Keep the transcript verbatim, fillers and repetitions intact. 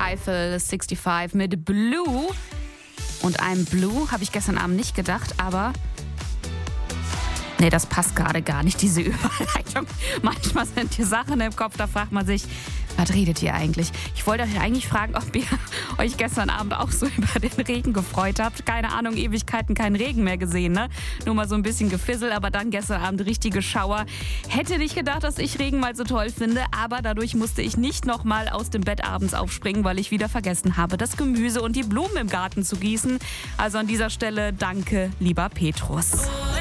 Eiffel fünfundsechzig mit Blue. Und einem Blue habe ich gestern Abend nicht gedacht, aber nee, das passt gerade gar nicht, diese Überleitung. Manchmal sind die Sachen im Kopf, da fragt man sich, was redet ihr eigentlich? Ich wollte euch eigentlich fragen, ob ihr euch gestern Abend auch so über den Regen gefreut habt. Keine Ahnung, Ewigkeiten keinen Regen mehr gesehen, ne? Nur mal so ein bisschen gefisselt, aber dann gestern Abend richtige Schauer. Hätte nicht gedacht, dass ich Regen mal so toll finde, aber dadurch musste ich nicht noch mal aus dem Bett abends aufspringen, weil ich wieder vergessen habe, das Gemüse und die Blumen im Garten zu gießen. Also an dieser Stelle danke, lieber Petrus.